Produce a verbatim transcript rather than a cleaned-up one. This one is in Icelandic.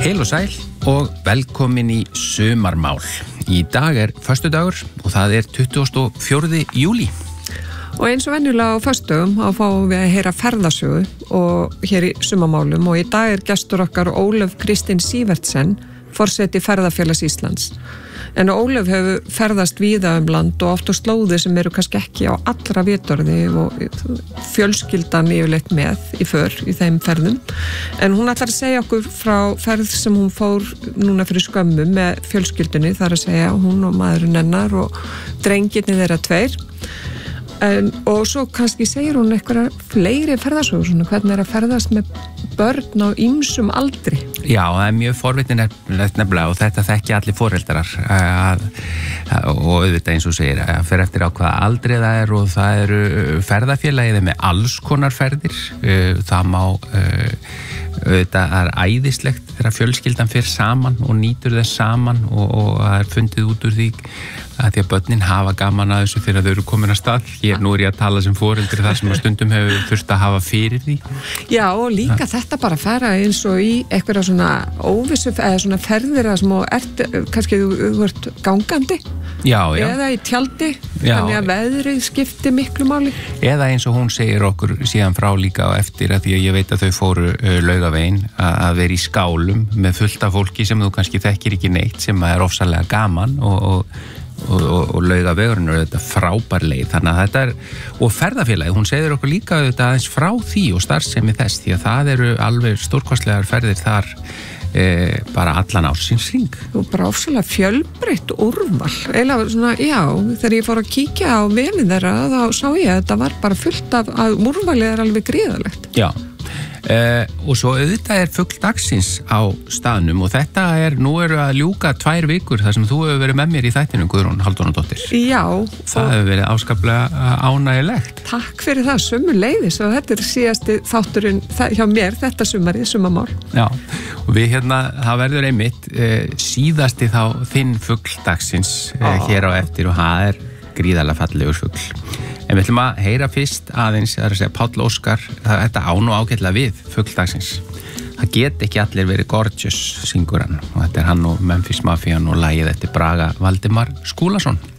Heil og sæl og velkomin í Sumarmál. Í dag er föstudagur og það er tuttugasta og fjórða júlí. Og eins og venjulega á föstudögum þá fáum við að heyra ferðasögu og hér í Sumarmálum og í dag er gestur okkar Ólöf Kristín Sívertsen, forseti Ferðafélags Íslands. En Ólöf hefur ferðast víða um land og oft á slóði sem eru kannski ekki á allra vitorði og fjölskyldan yfirleitt með í för í þeim ferðum. En hún ætlar að segja okkur frá ferð sem hún fór núna fyrir skömmu með fjölskyldunni, þar að segja hún og maðurinn hennar og drengirnir þeirra tveir. En, og svo kannski segir hún eitthvað fleiri ferðasögur, svona hvernig er að ferðast með börn á ýmsum aldri. Já, það er mjög forvitnilegt nefnilega og þetta þekki allir foreldrar að, að, og auðvitað eins og segir að fer eftir á hvaða aldri það er og það eru ferðafélagið með alls konar ferðir. Það má auðvitað er æðislegt þegar fjölskyldan fer saman og nýtur þess saman og, og það er fundið út úr því að því að börnin hafa gaman að þessu þegar þau eru komin að stað. Hér nú er ég að tala sem foreldri þar sem að stundum hefur þurft að hafa fyrir því. Já, og líka ja. Þetta bara fara eins og í eitthvað svona óvissu eða svona ferðir að sem og ert, kannski þú, þú ert gangandi. Já, já. Eða í tjaldi, já. Þannig að veðrið skipti miklu máli. Eða eins og hún segir okkur síðan frá líka og eftir að því að ég veit að þau fóru uh, Laugaveginn að, að vera í skálum með fullt af fólki sem þú kannski þekkir ekki neitt sem er ofsalega gaman og, og og, og, og Laugavegurinn er þetta frábær leið, þannig að þetta er og ferðafélagi, hún segir okkur líka þetta aðeins frá því og starfsemi þess því að það eru alveg stórkostlegar ferðir þar e, bara allan ársins hring. Og bara ofsalega fjölbreytt úrval, eiginlega svona, já, þegar ég fór að kíkja á velin þeirra þá sá ég að þetta var bara fullt af, að úrvalið er alveg gríðalegt. Já. Uh, og svo auðvitað er fugl dagsins á staðnum og þetta er, nú eru að ljúka tvær vikur þar sem þú hefur verið með mér í þættinum, Guðrún Halldórsdóttir. Já. Það hefur verið áskaplega ánægilegt. Takk fyrir það, sömuleiðis og þetta er síðasti þátturinn hjá mér, þetta sumarið, sumarmál. Já, og við hérna, það verður einmitt uh, síðasti þá þinn fugl dagsins uh, hér á eftir og það er gríðarlega fallegur fugl. En við ætlum að heyra fyrst aðeins, það er að segja Páll Óskar, það, þetta á nú ágætlega við fugldagsins. Það get ekki allir verið gorgeous, syngur hann. Og þetta er hann og Memphis Mafia og lagið eftir Braga Valdimar Skúlason.